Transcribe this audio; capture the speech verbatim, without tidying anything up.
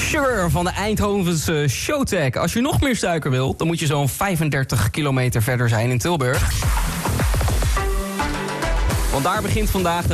Sugar van de Eindhovense Showtech. Als je nog meer suiker wilt, dan moet je zo'n vijfendertig kilometer verder zijn in Tilburg. Want daar begint vandaag de